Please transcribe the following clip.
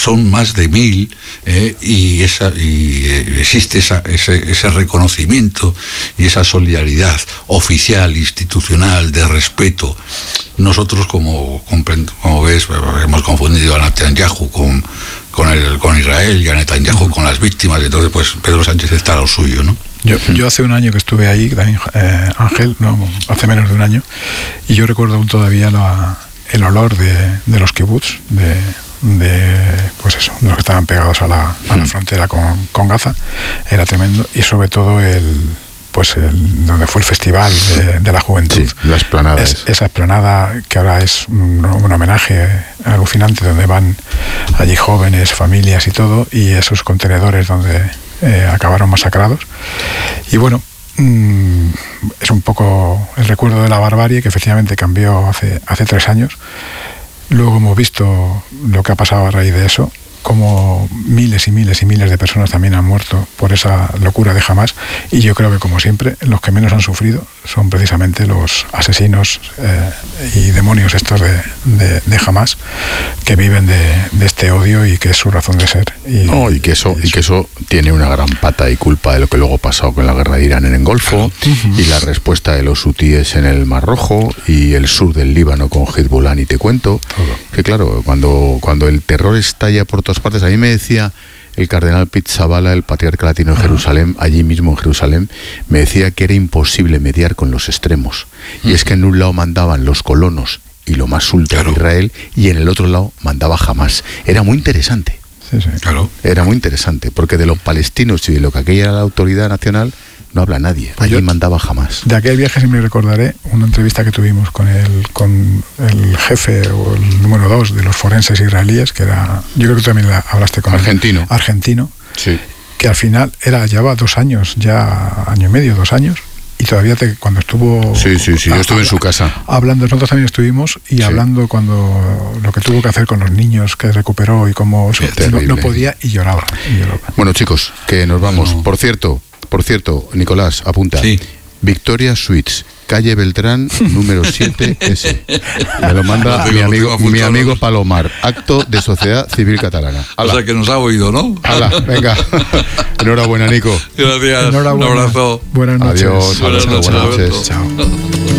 son más de 1000, y existe ese reconocimiento y esa solidaridad oficial, institucional, de respeto. Nosotros, como ves, hemos confundido a Netanyahu con Israel y a Netanyahu con las víctimas. Entonces, pues Pedro Sánchez está a lo suyo, ¿no? Yo hace un año que estuve ahí, también, Ángel, no, hace menos de un año, y yo recuerdo aún todavía el olor de los kibutz, pues eso, de los que estaban pegados a la frontera con Gaza. Era tremendo, y sobre todo donde fue el festival de la juventud. Sí, la explanada. Esa explanada que ahora es un homenaje alucinante, donde van allí jóvenes, familias y todo, y esos contenedores donde acabaron masacrados. Y bueno, es un poco el recuerdo de la barbarie, que efectivamente cambió hace 3 años. Luego hemos visto lo que ha pasado a raíz de eso, como miles y miles y miles de personas también han muerto por esa locura de Hamás, y yo creo que, como siempre, los que menos han sufrido son precisamente los asesinos y demonios estos de Hamás, que viven de este odio, y que es su razón de ser. Y que eso tiene una gran pata y culpa de lo que luego ha pasado con la guerra de Irán en el Golfo, y la respuesta de los hutíes en el Mar Rojo, y el sur del Líbano con Hezbollah, y te cuento. Que claro, cuando el terror estalla por todas partes. A mí me decía el cardenal Pizzaballa, el patriarca latino de Jerusalén, allí mismo en Jerusalén, me decía que era imposible mediar con los extremos. Y es que en un lado mandaban los colonos y lo más ultra de Israel, y en el otro lado mandaba Hamás. Era muy interesante. Sí, claro. Era muy interesante, porque de los palestinos y de lo que aquella era la autoridad nacional no habla nadie. Allí mandaba Hamás. De aquel viaje siempre recordaré una entrevista que tuvimos con el jefe, o el número 2 de los forenses israelíes, que era, yo creo que también hablaste con argentino, sí, que al final llevaba 2 años, ya año y medio, 2 años, y todavía cuando estuvo... Sí, yo estuve en su casa. Hablando, nosotros también estuvimos, y hablando cuando lo que tuvo que hacer con los niños que recuperó, y cómo no podía, y lloraba. Bueno, chicos, que nos vamos. Por cierto, Nicolás, apunta. Sí. Victoria Suites, calle Beltrán, número 7S. Me lo manda mi amigo Palomar. Acto de Sociedad Civil Catalana. O sea, que nos ha oído, ¿no? ¡Hala! Venga. Enhorabuena, Nico. Gracias. Enhorabuena. Un abrazo. Buenas noches. Adiós. Buenas noches. Chao.